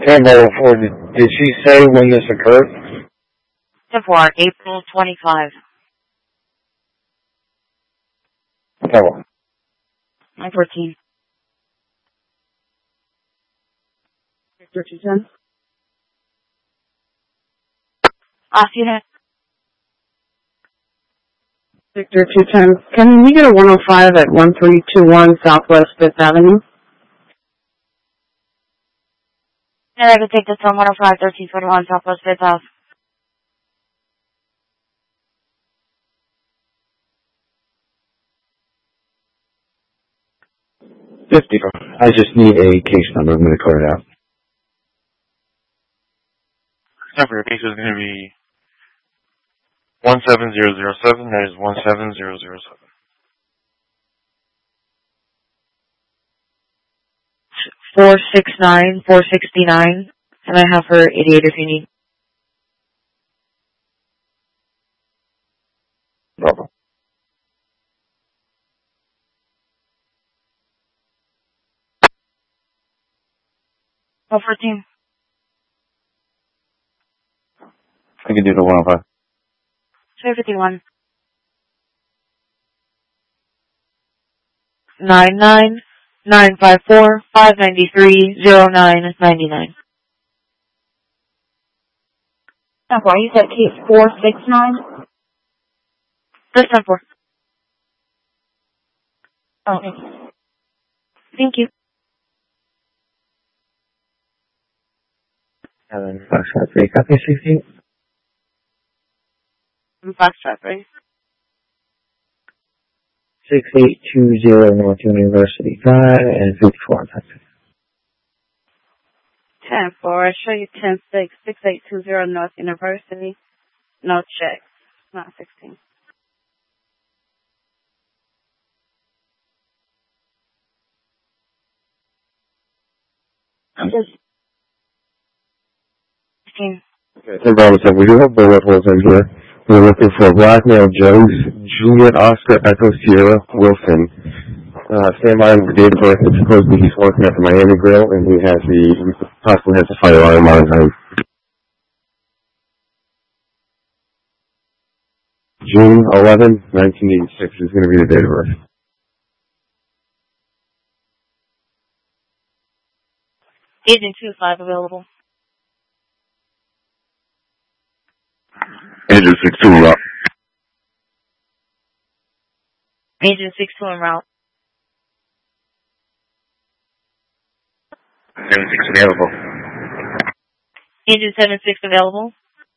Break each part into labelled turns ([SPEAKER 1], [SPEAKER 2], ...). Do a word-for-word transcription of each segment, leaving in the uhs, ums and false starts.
[SPEAKER 1] ten oh four, did, did she say when this occurred?
[SPEAKER 2] ten four, April twenty-fifth.
[SPEAKER 1] Oh.
[SPEAKER 2] nine fourteen. Victor two ten. Off unit.
[SPEAKER 3] Victor two ten. Can we get a one oh five at one three two one Southwest fifth Avenue?
[SPEAKER 2] And I can take this on one oh five, thirteen twenty-one Southwest fifth House.
[SPEAKER 1] fifty. I just need a case number. I'm going to clear it out.
[SPEAKER 4] Number of case is going to be one seven zero zero seven. That is one seven zero zero seven.
[SPEAKER 2] four six nine, four sixty-nine. And I have her eighty-eight if you need.
[SPEAKER 1] Bravo.
[SPEAKER 2] Oh, fourteen.
[SPEAKER 1] I can do the one oh five.
[SPEAKER 2] two fifty-one. nine nine nine five four five nine three zero nine nine nine.
[SPEAKER 3] That's why you said case four six nine?
[SPEAKER 2] This time four.
[SPEAKER 3] Oh, okay.
[SPEAKER 2] Thank you.
[SPEAKER 1] And then five five three, copy sixteen.
[SPEAKER 2] Fox right?
[SPEAKER 1] six eight two zero North University Drive and fifty-four.
[SPEAKER 3] ten four. I show you ten six, six eight two zero North University. No check. Not sixteen.
[SPEAKER 2] I'm just. fifteen.
[SPEAKER 1] Okay, so Robinson, we do have bullet holes in here. We're looking for black male Joe, Juliet Oscar Echo Sierra Wilson. Uh, stand by for date of birth. It's supposedly he's working at the Miami Grill, and he has the, possibly has a firearm on him. June eleventh, nineteen eighty-six is going to be the date of birth.
[SPEAKER 2] Agent two five available.
[SPEAKER 1] Agent six two en route.
[SPEAKER 2] Agent six two en route.
[SPEAKER 1] Agent six available.
[SPEAKER 2] Agent seven six available.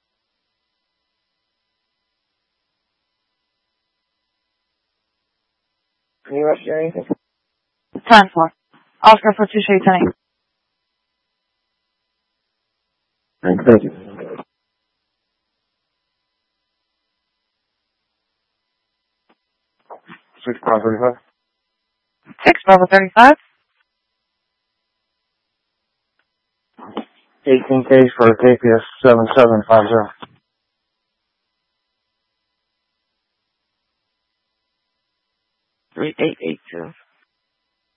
[SPEAKER 3] Can you rush your anything?
[SPEAKER 2] Time for. Oscar for two straight tonight.
[SPEAKER 1] Thank you. Six Bravo thirty-five.
[SPEAKER 2] Six Bravo thirty-five.
[SPEAKER 1] Eighteen case for K P S seven seven five zero.
[SPEAKER 2] Three eight eight two.